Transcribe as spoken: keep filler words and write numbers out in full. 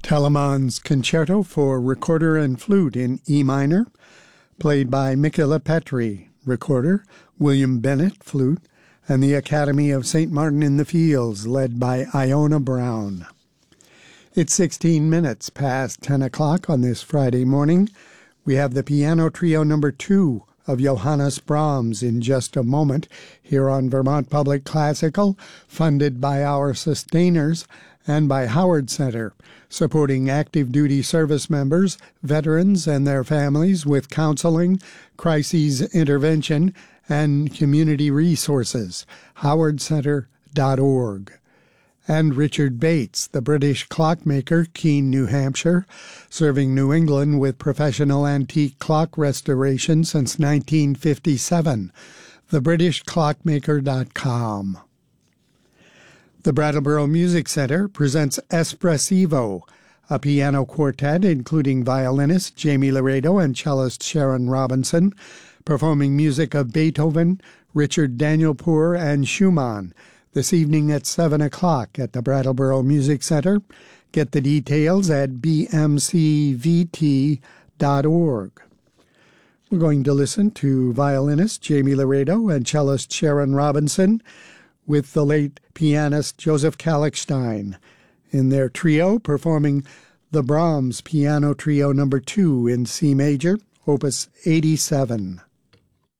Telemann's Concerto for Recorder and Flute in E minor, played by Michela Petri, recorder, William Bennett, flute, and the Academy of Saint Martin in the Fields, led by Iona Brown. It's sixteen minutes past ten o'clock on this Friday morning. We have the piano trio number two of Johannes Brahms in just a moment here on Vermont Public Classical, funded by our sustainers and by Howard Center, supporting active duty service members, veterans, and their families with counseling, crises intervention, and community resources. howard center dot org. And Richard Bates, the British clockmaker, Keene, New Hampshire, serving New England with professional antique clock restoration since nineteen fifty-seven. the british clockmaker dot com. The Brattleboro Music Center presents Espressivo, a piano quartet including violinist Jamie Laredo and cellist Sharon Robinson, performing music of Beethoven, Richard Danielpour, and Schumann, this evening at seven o'clock at the Brattleboro Music Center. Get the details at b m c v t dot org. We're going to listen to violinist Jamie Laredo and cellist Sharon Robinson with the late pianist Joseph Kallichstein in their trio performing the Brahms Piano Trio number two in C major, opus eighty-seven.